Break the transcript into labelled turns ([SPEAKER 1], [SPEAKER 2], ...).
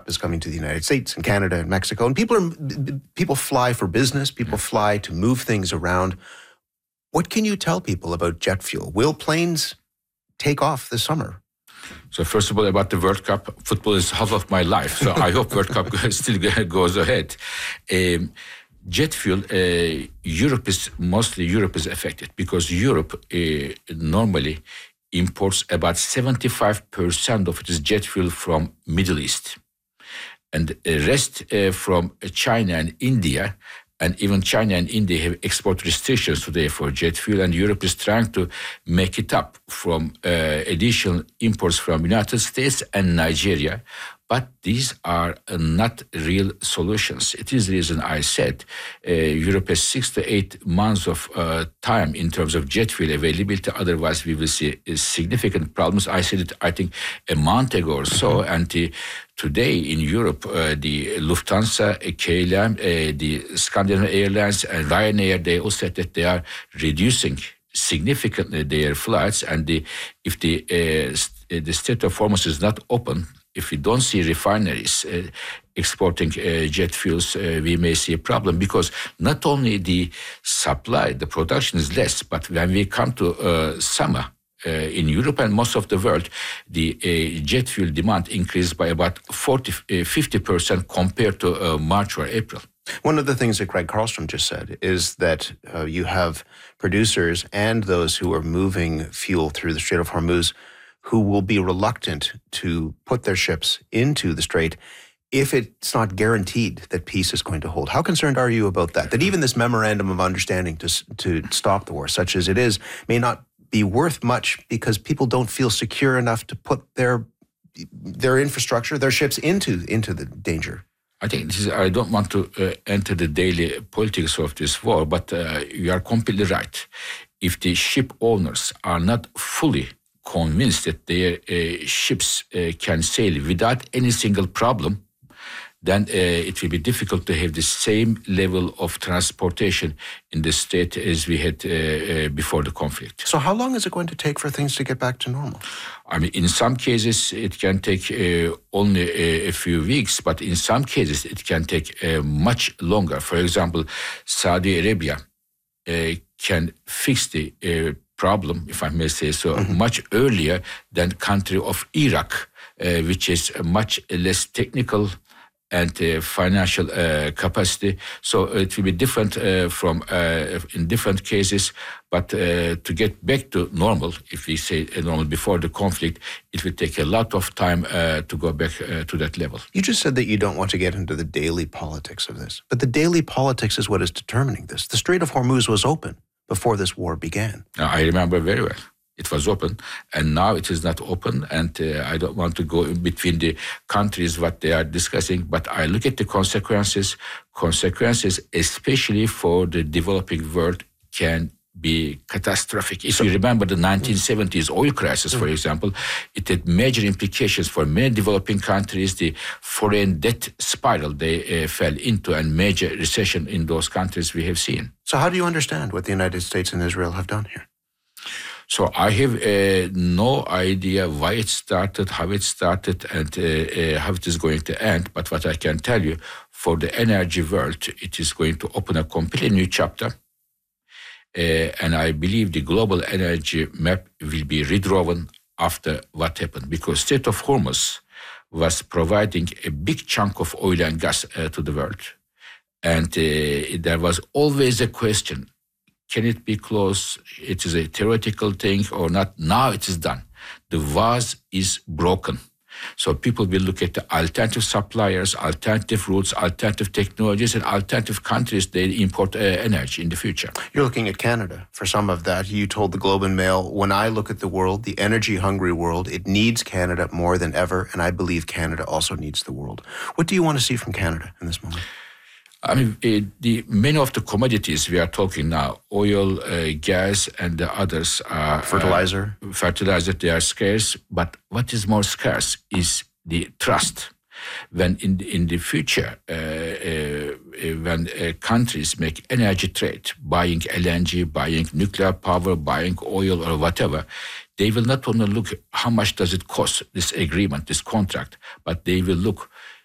[SPEAKER 1] is coming to the United States and Canada and Mexico, and people fly for business. People fly to move things around. What can you tell people about jet fuel? Will planes take off this summer?
[SPEAKER 2] So first of all, about the World Cup, football is half of my life. So I hope World Cup still goes ahead. Jet fuel, Europe is affected because Europe normally imports about 75% of its jet fuel from Middle East, and the rest from China and India. And even China and India have export restrictions today for jet fuel, and Europe is trying to make it up from additional imports from United States and Nigeria. But these are not real solutions. It is the reason I said Europe has 6 to 8 months of time in terms of jet fuel availability. Otherwise, we will see significant problems. I said it, I think, a month ago or so. And today in Europe, the Lufthansa, KLM, the Scandinavian Airlines, and Ryanair, they all said that they are reducing significantly their flights. And if the Strait of Hormuz is not open, if we don't see refineries exporting jet fuels, we may see a problem, because not only the supply, the production is less, but when we come to summer in Europe and most of the world, the jet fuel demand increased by about 50% compared to March or April.
[SPEAKER 1] One of the things that Greg Carlstrom just said is that you have producers and those who are moving fuel through the Strait of Hormuz who will be reluctant to put their ships into the Strait if it's not guaranteed that peace is going to hold. How concerned are you about that? That even this memorandum of understanding to stop the war, such as it is, may not be worth much because people don't feel secure enough to put their infrastructure, their ships into the danger?
[SPEAKER 2] I think I don't want to enter the daily politics of this war, but you are completely right. If the ship owners are not fully convinced that their ships can sail without any single problem, then it will be difficult to have the same level of transportation in the state as we had before the conflict.
[SPEAKER 1] So how long is it going to take for things to get back to normal?
[SPEAKER 2] I mean, in some cases, it can take only a few weeks, but in some cases, it can take much longer. For example, Saudi Arabia can fix the problem, if I may say so, much earlier than country of Iraq, which is much less technical and financial capacity. So it will be different from in different cases, but to get back to normal, if we say normal before the conflict, it will take a lot of time to go back to that level.
[SPEAKER 1] You just said that you don't want to get into the daily politics of this, but the daily politics is what is determining this. The Strait of Hormuz was open before this war began.
[SPEAKER 2] I remember very well. It was open, and now it is not open, and I don't want to go in between the countries what they are discussing, but I look at the consequences, especially for the developing world, can be catastrophic. If you remember the 1970s oil crisis, for example, it had major implications for many developing countries. The foreign debt spiral they fell into, and major recession in those countries we have seen.
[SPEAKER 1] So how do you understand what the United States and Israel have done here?
[SPEAKER 2] So I have no idea why it started, how it started, and how it is going to end. But what I can tell you, for the energy world, it is going to open a completely new chapter. And I believe the global energy map will be redrawn after what happened, because Strait of Hormuz was providing a big chunk of oil and gas to the world. And there was always a question, can it be closed? It is a theoretical thing or not. Now it is done. The vase is broken. So people will look at the alternative suppliers, alternative routes, alternative technologies, and alternative countries they import energy in the future.
[SPEAKER 1] You're looking at Canada for some of that. You told the Globe and Mail, when I look at the world, the energy-hungry world, it needs Canada more than ever, and I believe Canada also needs the world. What do you want to see from Canada in this moment?
[SPEAKER 2] I mean, many of the commodities we are talking now, oil, gas, and the others are...
[SPEAKER 1] Fertilizer,
[SPEAKER 2] they are scarce. But what is more scarce is the trust. When in the future, when countries make energy trade, buying LNG, buying nuclear power, buying oil or whatever, they will not only look how much does it cost, this agreement, this contract, but they will look